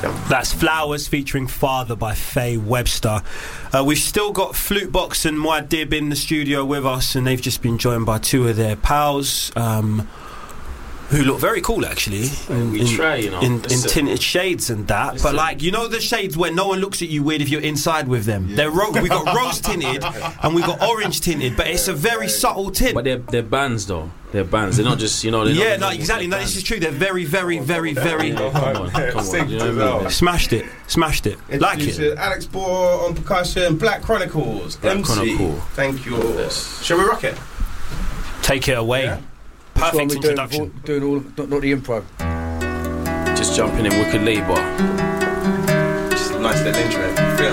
That's Flowers featuring Father by Faye Webster. We've still got Flutebox and Muad'Dib in the studio with us, and they've just been joined by two of their pals who look very cool actually in tinted shades and that. But like, you know the shades where no one looks at you weird if you're inside with them. Yeah. We got rose tinted and we got orange tinted, but it's a very subtle tint. But they're bands though. They're bands. They're not just, you know. Exactly. No, this is true. They're very, very, very, very. Come on. You know what I mean? Smashed it. Like it. Alex Bohr on percussion. Black Chronicles. MC. Thank you. Yes. Shall we rock it? Take it away. Yeah. Perfect introduction. Doing all, not the improv. Just jumping in Wicked Lee, but